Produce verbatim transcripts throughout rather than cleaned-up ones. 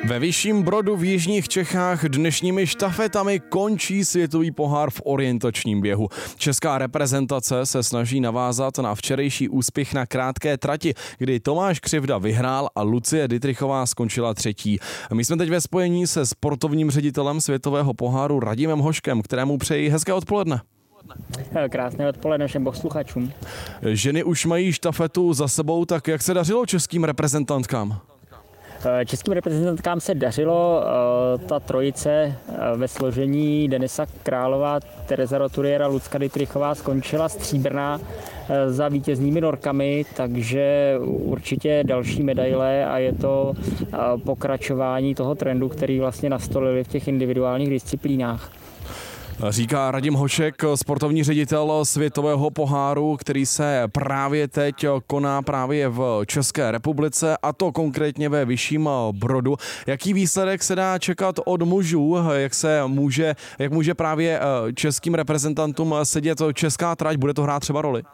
Ve Vyšším Brodu v jižních Čechách dnešními štafetami končí světový pohár v orientačním běhu. Česká reprezentace se snaží navázat na včerejší úspěch na krátké trati, kdy Tomáš Křivda vyhrál a Lucie Dittrichová skončila třetí. My jsme teď ve spojení se sportovním ředitelem světového poháru Radimem Hoškem, kterému přeji hezké odpoledne. Krásné odpoledne všem posluchačům. Ženy už mají štafetu za sebou, tak jak se dařilo českým reprezentantkám? Českým reprezentantkám se dařilo. Ta trojice ve složení Denisa Králová, Tereza Roturiera, Lucka Dittrichová skončila stříbrná za vítěznými norkami, takže určitě další medaile a je to pokračování toho trendu, který vlastně nastolili v těch individuálních disciplínách. Říká Radim Hošek, sportovní ředitel světového poháru, který se právě teď koná právě v České republice, a to konkrétně ve Vyšším Brodu. Jaký výsledek se dá čekat od mužů? Jak se může, jak může právě českým reprezentantům sedět česká trať? Bude to hrát třeba roli?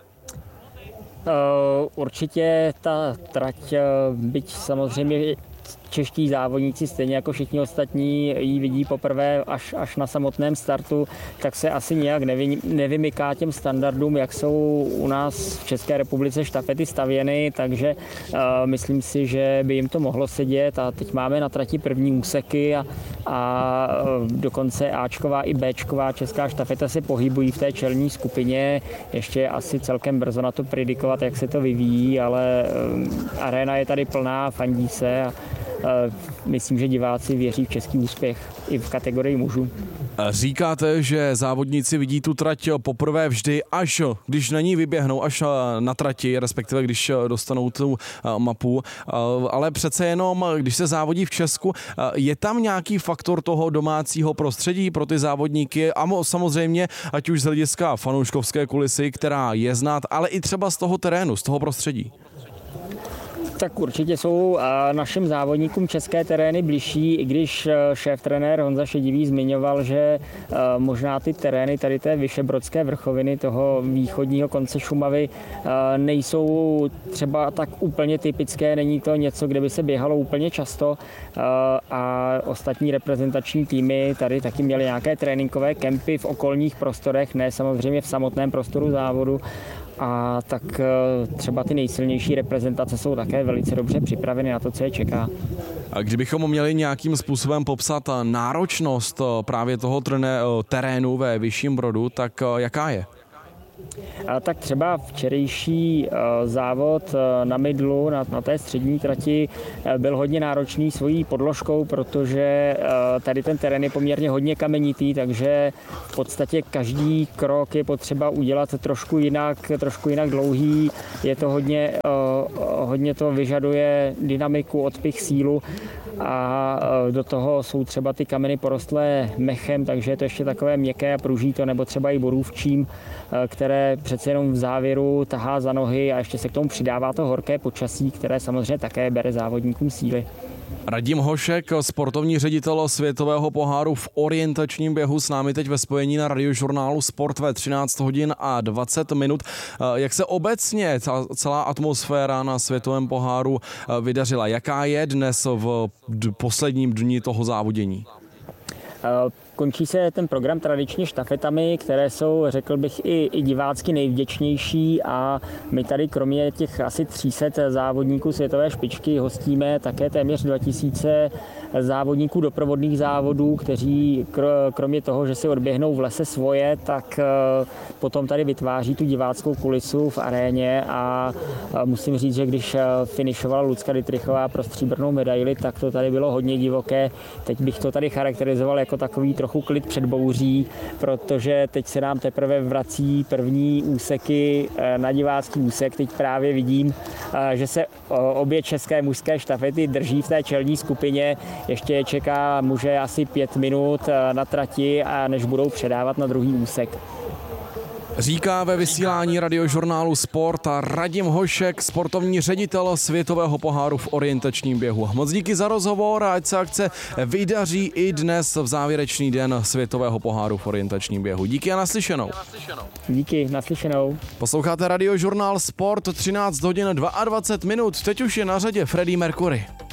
Určitě ta trať, byť samozřejmě čeští závodníci, stejně jako všichni ostatní, ji vidí poprvé až, až na samotném startu, tak se asi nějak nevy, nevymyká těm standardům, jak jsou u nás v České republice štafety stavěny, takže uh, myslím si, že by jim to mohlo sedět a teď máme na trati první úseky a, a uh, dokonce Ačková i Bčková česká štafeta se pohybují v té čelní skupině. Ještě je asi celkem brzo na to predikovat, jak se to vyvíjí, ale um, aréna je tady plná, fandí se a myslím, že diváci věří v český úspěch i v kategorii mužů. Říkáte, že závodníci vidí tu trať poprvé vždy, až když na ní vyběhnou, až na trati, respektive když dostanou tu mapu, ale přece jenom, když se závodí v Česku, je tam nějaký faktor toho domácího prostředí pro ty závodníky a samozřejmě, ať už z hlediska fanouškovské kulisy, která je znát, ale i třeba z toho terénu, z toho prostředí? Tak určitě jsou našim závodníkům české terény bližší, i když šéf-trenér Honza Šedivý zmiňoval, že možná ty terény tady té vyšebrodské vrchoviny, toho východního konce Šumavy, nejsou třeba tak úplně typické, není to něco, kde by se běhalo úplně často a ostatní reprezentační týmy tady taky měly nějaké tréninkové kempy v okolních prostorech, ne samozřejmě v samotném prostoru závodu. A tak třeba ty nejsilnější reprezentace jsou také velice dobře připraveny na to, co je čeká. A kdybychom měli nějakým způsobem popsat náročnost právě toho terénu ve Vyšším Brodu, tak jaká je? A tak třeba včerejší závod na mydlu, na, na té střední trati, byl hodně náročný svojí podložkou, protože tady ten terén je poměrně hodně kamenitý, takže v podstatě každý krok je potřeba udělat trošku jinak, trošku jinak dlouhý. Je to hodně, hodně to vyžaduje dynamiku, odpich, sílu a do toho jsou třeba ty kameny porostlé mechem, takže je to ještě takové měkké a pruží to, nebo třeba i borůvčím, které přece jenom v závěru tahá za nohy a ještě se k tomu přidává to horké počasí, které samozřejmě také bere závodníkům síly. Radim Hošek, sportovní ředitel světového poháru v orientačním běhu, s námi teď ve spojení na Radiožurnálu Sport ve třináct hodin a dvacet minut. Jak se obecně ta celá atmosféra na světovém poháru vydařila? Jaká je dnes v posledním dni toho závodění? Končí se ten program tradičně štafetami, které jsou, řekl bych, i, i divácky nejvděčnější a my tady kromě těch asi tří set závodníků světové špičky hostíme také téměř dva tisíce závodníků doprovodných závodů, kteří kromě toho, že si odběhnou v lese svoje, tak potom tady vytváří tu diváckou kulisu v aréně a musím říct, že když finišovala Lucka Dittrichová pro stříbrnou medaili, tak to tady bylo hodně divoké. Teď bych to tady charakterizoval jako takový trochu klid před bouří, protože teď se nám teprve vrací první úseky na divácký úsek. Teď právě vidím, že se obě české mužské štafety drží v té čelní skupině. Ještě je čeká muže asi pět minut na trati, a než budou předávat na druhý úsek. Říká ve vysílání Radiožurnálu Sport a Radim Hošek, sportovní ředitel světového poháru v orientačním běhu. Moc díky za rozhovor a ať se akce vydaří i dnes v závěrečný den světového poháru v orientačním běhu. Díky a naslyšenou. Díky, naslyšenou. Posloucháte Radiožurnál Sport, třináct hodin dvacet dva minut. Teď už je na řadě Freddie Mercury.